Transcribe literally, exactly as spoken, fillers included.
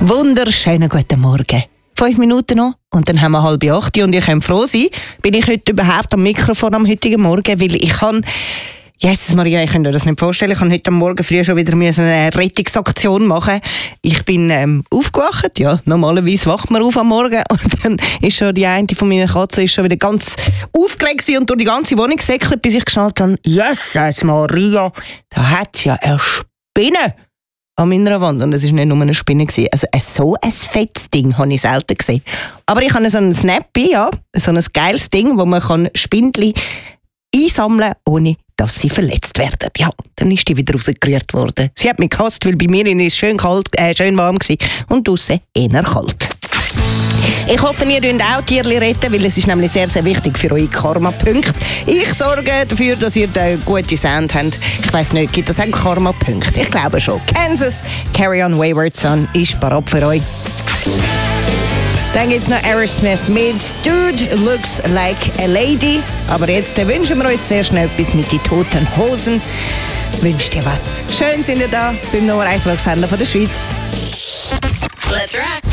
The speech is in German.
Wunderschönen guten Morgen. Fünf Minuten noch und dann haben wir halb acht und ihr könnt froh sein, bin ich heute überhaupt am Mikrofon am heutigen Morgen, weil ich kann, Jesus Maria, ich kann mir das nicht vorstellen, ich kann heute am Morgen früh schon wieder eine Rettungsaktion machen. Ich bin ähm, aufgewacht, ja, normalerweise wacht man auf am Morgen und dann ist schon die eine von meinen Katzen ist schon wieder ganz aufgeregt und durch die ganze Wohnung gesäckelt, bis ich geschnallt habe, Jesus Maria, da hat es ja eine Spinne an meiner Wand. Und es war nicht nur eine Spinne. Also so ein fettes Ding habe ich selten gesehen. Aber ich habe so ein Snappy, ja, so ein geiles Ding, wo man kann Spindli einsammeln kann, ohne dass sie verletzt werden. Ja, dann ist die wieder rausgerührt worden. Sie hat mich gehasst, weil bei mir ist es schön, kalt, äh, schön warm war und draussen eher kalt. Ich hoffe, ihr könnt auch Tierchen retten, weil es ist nämlich sehr, sehr wichtig für eure Karma-Punkte. Ich sorge dafür, dass ihr den guten Sound habt. Ich weiss nicht, gibt es auch Karma-Punkte? Ich glaube schon. Kansas, Carry On Wayward Son ist parat für euch. Dann gibt es noch Aerosmith mit Dude Looks Like a Lady. Aber jetzt wünschen wir uns zuerst noch etwas mit den Toten Hosen. Wünscht ihr was? Schön sind ihr da beim Nummer eins Rocksender von der Schweiz. Let's rock!